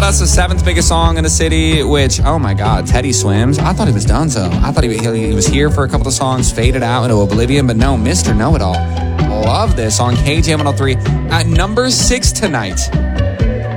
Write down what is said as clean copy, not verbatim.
us the 7th biggest song in the city, which, oh my God, Teddy Swims. I thought he was done so. I thought he was here for a couple of songs, faded out into oblivion, but no, Mr. Know-It-All. Love this on KJ 103 at number 6 tonight.